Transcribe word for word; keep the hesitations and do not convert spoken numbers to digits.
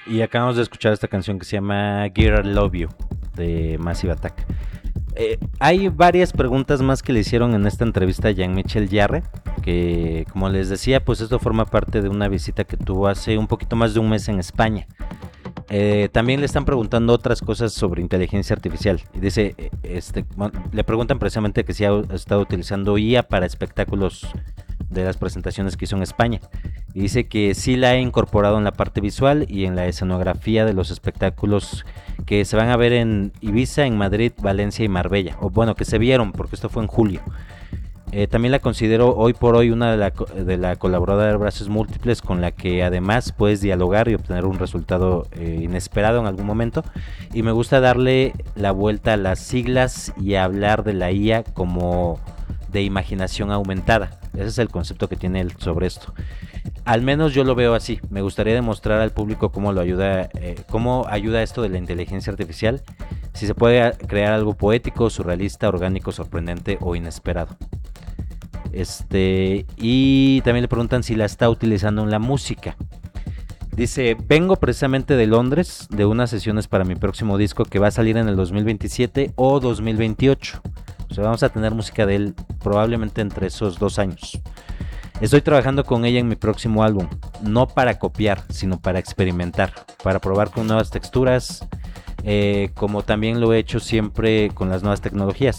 Y acabamos de escuchar esta canción que se llama Gear Love You de Massive Attack. Eh, hay varias preguntas más que le hicieron en esta entrevista a Jean-Michel Jarre, que como les decía, pues esto forma parte de una visita que tuvo hace un poquito más de un mes en España. Eh, también le están preguntando otras cosas sobre inteligencia artificial. Y dice, este, le preguntan precisamente que si ha estado utilizando I A para espectáculos de las presentaciones que hizo en España. Y dice que sí la ha incorporado en la parte visual y en la escenografía de los espectáculos que se van a ver en Ibiza, en Madrid, Valencia y Marbella. O bueno, que se vieron, porque esto fue en julio. Eh, también la considero hoy por hoy una de la, de la colaboradora de Brazos Múltiples con la que además puedes dialogar y obtener un resultado eh, inesperado en algún momento. Y me gusta darle la vuelta a las siglas y hablar de la I A como de imaginación aumentada. Ese es el concepto que tiene él sobre esto. Al menos yo lo veo así. Me gustaría demostrar al público cómo lo ayuda, eh, cómo ayuda esto de la inteligencia artificial. Si se puede crear algo poético, surrealista, orgánico, sorprendente o inesperado. Este, y también le preguntan si la está utilizando en la música. Dice, vengo precisamente de Londres, de unas sesiones para mi próximo disco que va a salir en el dos mil veintisiete o dos mil veintiocho. O sea, vamos a tener música de él probablemente entre esos dos años. Estoy trabajando con ella en mi próximo álbum, no para copiar, sino para experimentar, para probar con nuevas texturas, eh, como también lo he hecho siempre con las nuevas tecnologías.